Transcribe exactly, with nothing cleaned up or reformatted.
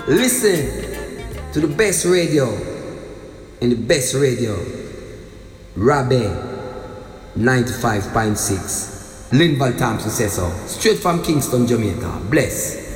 Listen to the best radio in the best radio. Rabbi ninety-five point six. Linval Thompson says so. Straight from Kingston, Jamaica. Bless.